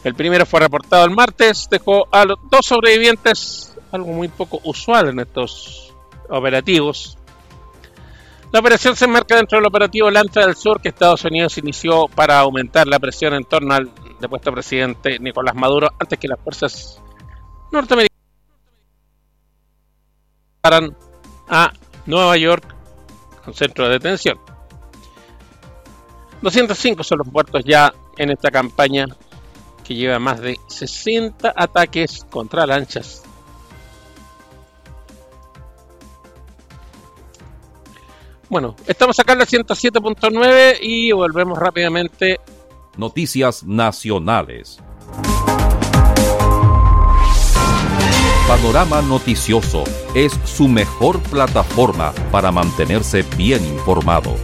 El primero fue reportado el martes, dejó a los 2 sobrevivientes, algo muy poco usual en estos operativos. La operación se enmarca dentro del operativo Lanza del Sur que Estados Unidos inició para aumentar la presión en torno al depuesto presidente Nicolás Maduro antes que las fuerzas norteamericanas paran a Nueva York, un centro de detención. 205 son los muertos ya en esta campaña que lleva más de 60 ataques contra lanchas. Bueno, estamos acá en la 107.9 y volvemos rápidamente. Noticias nacionales. Panorama Noticioso es su mejor plataforma para mantenerse bien informado.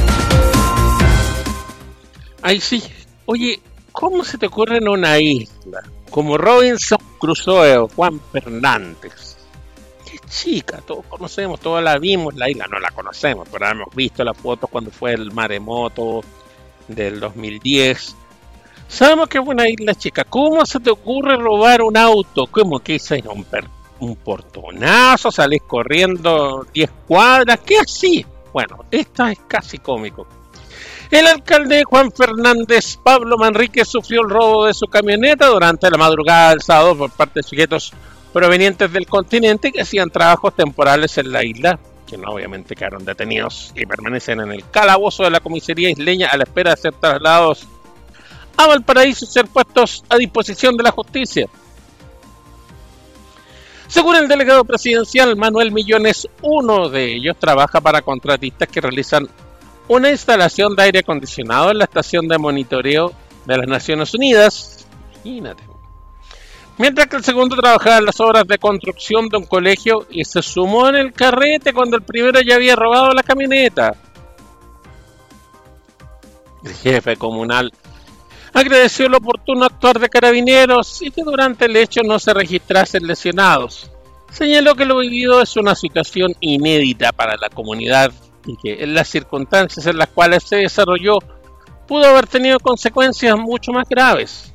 Ahí sí. Oye, ¿cómo se te ocurre en una isla como Robinson Crusoe o Juan Fernández? Qué chica, todos conocemos, todos la vimos, la isla no la conocemos, pero hemos visto las fotos cuando fue el maremoto del 2010. Sabemos que es una isla chica. ¿Cómo se te ocurre robar un auto? ¿Cómo que hice un portonazo? ¿Salís corriendo 10 cuadras? ¿Qué así? Bueno, esta es casi cómico. El alcalde Juan Fernández, Pablo Manrique, sufrió el robo de su camioneta durante la madrugada del sábado por parte de sujetos provenientes del continente que hacían trabajos temporales en la isla, que no obviamente quedaron detenidos y permanecen en el calabozo de la comisaría isleña a la espera de ser trasladados a Valparaíso y ser puestos a disposición de la justicia. Según el delegado presidencial Manuel Millones, uno de ellos trabaja para contratistas que realizan una instalación de aire acondicionado en la estación de monitoreo de las Naciones Unidas. Imagínate. Mientras que el segundo trabajaba en las obras de construcción de un colegio y se sumó en el carrete cuando el primero ya había robado la camioneta. El jefe comunal agradeció el oportuno actuar de carabineros y que durante el hecho no se registrasen lesionados. Señaló que lo vivido es una situación inédita para la comunidad y que en las circunstancias en las cuales se desarrolló pudo haber tenido consecuencias mucho más graves.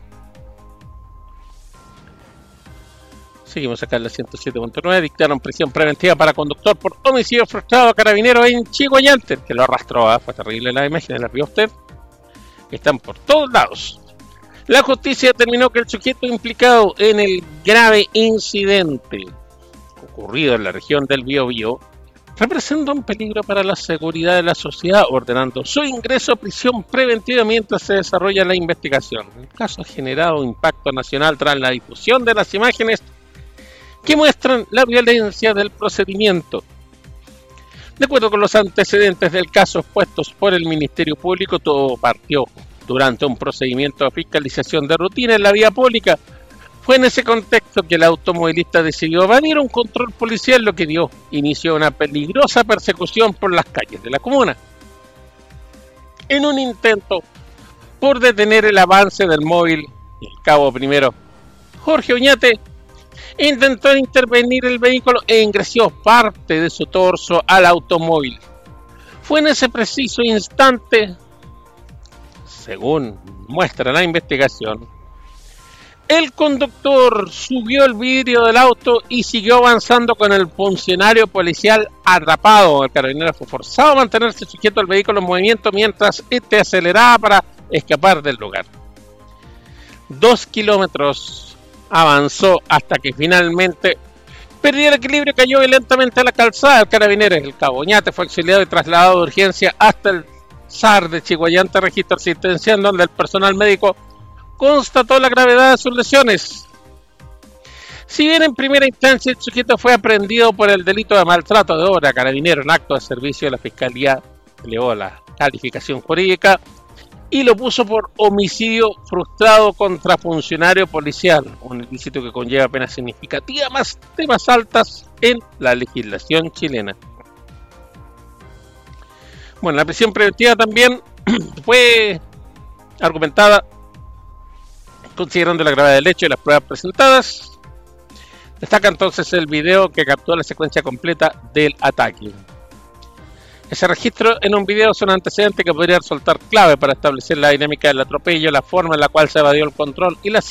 Seguimos acá en la 107.9. Dictaron prisión preventiva para conductor por homicidio frustrado a carabinero en Chiguayante, que lo arrastró. Fue terrible la imagen, ¿la vio usted? Están por todos lados. La justicia determinó que el sujeto implicado en el grave incidente ocurrido en la región del Biobío representa un peligro para la seguridad de la sociedad, ordenando su ingreso a prisión preventiva mientras se desarrolla la investigación. El caso ha generado impacto nacional tras la difusión de las imágenes que muestran la violencia del procedimiento. De acuerdo con los antecedentes del caso expuestos por el Ministerio Público, todo partió durante un procedimiento de fiscalización de rutina en la vía pública. Fue en ese contexto que el automovilista decidió evadir un control policial, lo que dio inicio a una peligrosa persecución por las calles de la comuna. En un intento por detener el avance del móvil, el cabo primero Jorge Oñate intentó intervenir el vehículo e ingresó parte de su torso al automóvil. Fue en ese preciso instante, según muestra la investigación, el conductor subió el vidrio del auto y siguió avanzando con el funcionario policial atrapado. El carabinero fue forzado a mantenerse sujeto al vehículo en movimiento mientras este aceleraba para escapar del lugar. 2 kilómetros avanzó hasta que finalmente perdió el equilibrio y cayó violentamente a la calzada. El carabinero, el cabo Oñate, fue auxiliado y trasladado de urgencia hasta el SAR de Chiguayante, registro asistencial, donde el personal médico constató la gravedad de sus lesiones. Si bien en primera instancia el sujeto fue aprehendido por el delito de maltrato de obra, carabinero en acto de servicio de la Fiscalía elevó la calificación jurídica y lo puso por homicidio frustrado contra funcionario policial, un ilícito que conlleva penas significativas de más altas en la legislación chilena. Bueno, la prisión preventiva también fue argumentada considerando la gravedad del hecho y las pruebas presentadas. Destaca entonces el video que captó la secuencia completa del ataque. Ese registro en un video es un antecedente que podría resultar clave para establecer la dinámica del atropello, la forma en la cual se evadió el control y las